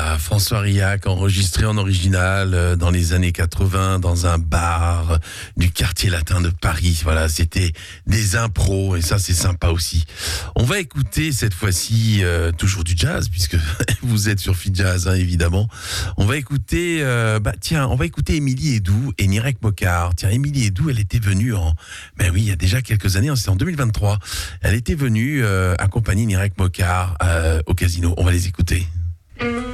Voilà, François Riac, enregistré en original dans les années 80 dans un bar du quartier latin de Paris. Voilà, c'était des impros et ça c'est sympa aussi. On va écouter cette fois-ci toujours du jazz puisque vous êtes sur Fit Jazz évidemment. On va écouter on va écouter Émilie Edoux et Nirek Mokar. Tiens, Émilie Edoux, elle était venue il y a déjà quelques années, c'était en 2023. Elle était venue accompagner Nirek Mokar au casino. On va les écouter.